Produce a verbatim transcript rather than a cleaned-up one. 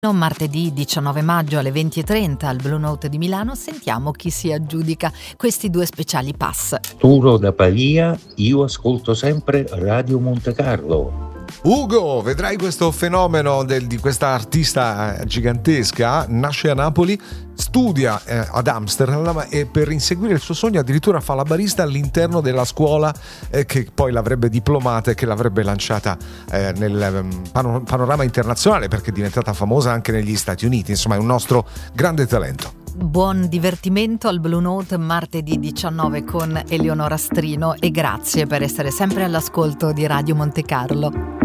Martedì diciannove maggio alle venti e trenta al Blue Note di Milano sentiamo chi si aggiudica questi due speciali pass. Turo da Pavia, io ascolto sempre Radio Montecarlo. Ugo, vedrai questo fenomeno del, di questa artista gigantesca, nasce a Napoli, studia eh, ad Amsterdam e per inseguire il suo sogno addirittura fa la barista all'interno della scuola eh, che poi l'avrebbe diplomata e che l'avrebbe lanciata eh, nel um, pano- panorama internazionale, perché è diventata famosa anche negli Stati Uniti. Insomma, è un nostro grande talento. Buon divertimento al Blue Note martedì diciannove con Eleonora Strino e grazie per essere sempre all'ascolto di Radio Montecarlo.